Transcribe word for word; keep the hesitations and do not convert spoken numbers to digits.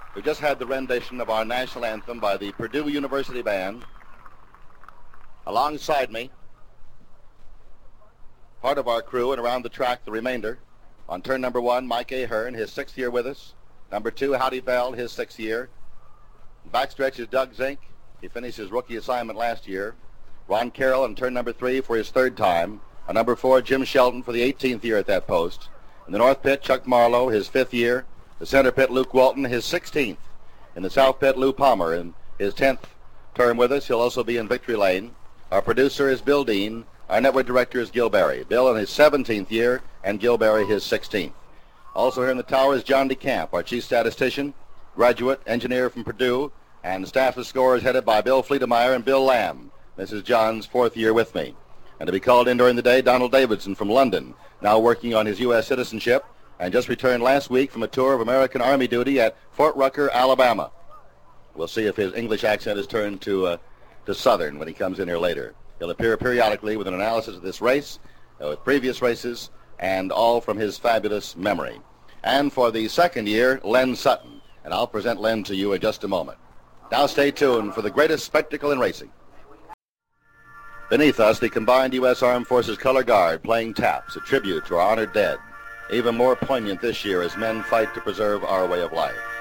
We just had the rendition of our national anthem by the Purdue University Band. Alongside me, part of our crew, and around the track, the remainder. On turn number one, Mike Ahern, his sixth year with us. Number two, Howdy Bell, his sixth year. Backstretch is Doug Zink. He finished his rookie assignment last year. Ron Carroll on turn number three for his third time. On number four, Jim Shelton for the eighteenth year at that post. In the north pit, Chuck Marlowe, his fifth year. The center pit, Luke Walton, his sixteenth. In the south pit, Lou Palmer in his tenth term with us. He'll also be in victory lane. Our producer is Bill Dean. Our network director is Gil Berry. Bill in his seventeenth year, and Gil Berry his sixteenth. Also here in the tower is John DeCamp, our chief statistician, graduate engineer from Purdue, and the staff of scorers headed by Bill Fleetemeyer and Bill Lamb. This is John's fourth year with me. And to be called in during the day, Donald Davidson from London, now working on his U S citizenship, and just returned last week from a tour of American Army duty at Fort Rucker, Alabama. We'll see if his English accent is turned to, uh, to Southern when he comes in here later. He'll appear periodically with an analysis of this race, uh, with previous races, and all from his fabulous memory. And for the second year, Len Sutton. And I'll present Len to you in just a moment. Now stay tuned for the greatest spectacle in racing. Beneath us, the combined U S Armed Forces Color Guard playing taps, a tribute to our honored dead. Even more poignant this year as men fight to preserve our way of life.